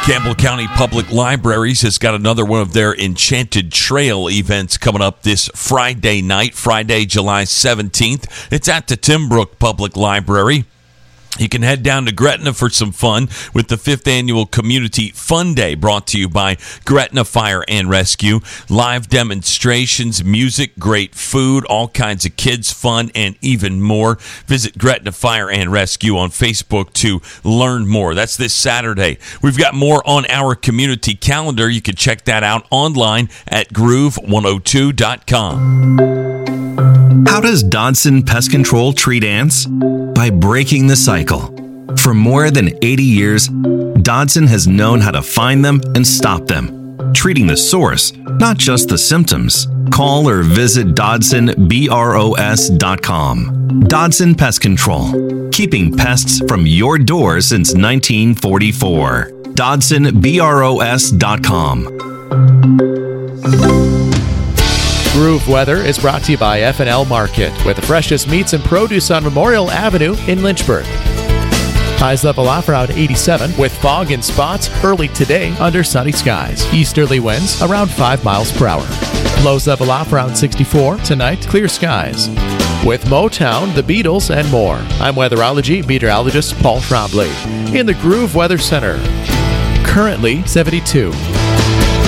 Campbell County Public Libraries has got another one of their Enchanted Trail events coming up this Friday night, Friday, July 17th. It's at the Timbrook Public Library. You can head down to Gretna for some fun with the 5th Annual Community Fun Day, brought to you by Gretna Fire and Rescue. Live demonstrations, music, great food, all kinds of kids' fun, and even more. Visit Gretna Fire and Rescue on Facebook to learn more. That's this Saturday. We've got more on our community calendar. You can check that out online at groove102.com. How does Dodson Pest Control treat ants? By breaking the cycle. For more than 80 years, Dodson has known how to find them and stop them, treating the source, not just the symptoms. Call or visit DodsonBROS.com. Dodson Pest Control, keeping pests from your door since 1944. DodsonBROS.com. Groove Weather is brought to you by F&L Market, with the freshest meats and produce on Memorial Avenue in Lynchburg. Highs level off around 87, with fog in spots early today under sunny skies. Easterly winds around 5 miles per hour. Lows level off around 64. Tonight, clear skies. With Motown, the Beatles, and more. I'm weatherology meteorologist Paul Trombley in the Groove Weather Center. Currently 72.